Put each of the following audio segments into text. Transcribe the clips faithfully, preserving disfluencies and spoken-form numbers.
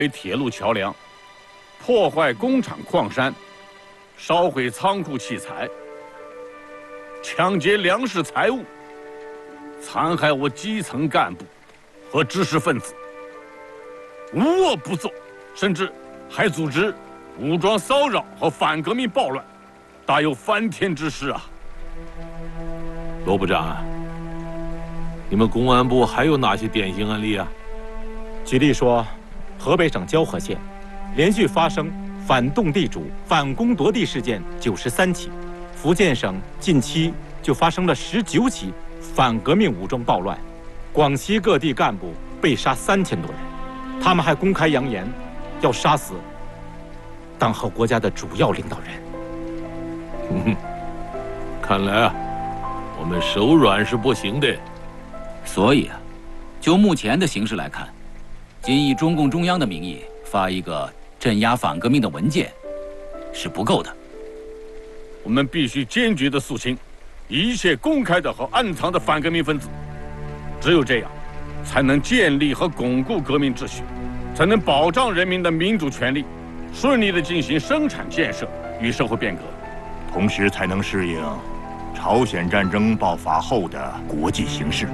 铁路桥梁，破坏工厂矿山，烧毁仓库器材，抢劫粮食财物，残害我基层干部和知识分子，无恶不作，甚至还组织武装骚扰和反革命暴乱，大有翻天之势啊！ 罗部长，你们公安部还有哪些典型案例啊？ 举例说，河北省交河县连续发生反动地主、反攻夺地事件九十三起，福建省近期就发生了十九起反革命武装暴乱，广西各地干部被杀三千多人，他们还公开扬言要杀死党和国家的主要领导人。 嗯，看来啊，我们手软是不行的。 所以啊，就目前的形势来看，仅以中共中央的名义发一个镇压反革命的文件是不够的。 我们必须坚决地肃清一切公开的和暗藏的反革命分子，只有这样，才能建立和巩固革命秩序，才能保障人民的民主权利，顺利地进行生产建设与社会变革， 同时才能适应朝鲜战争爆发后的国际形势。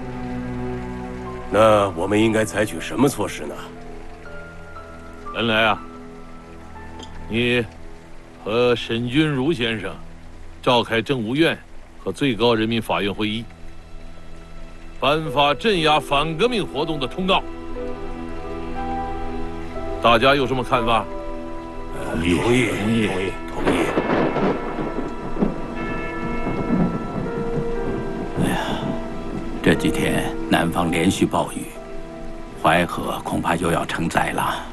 那我们应该采取什么措施呢？ 恩来啊，你和沈钧儒先生召开政务院和最高人民法院会议，颁发镇压反革命活动的通告。大家有什么看法？ 同意， 同意， 同意， 同意，同意。 哎呀，这几天南方连续暴雨，淮河恐怕又要成灾了。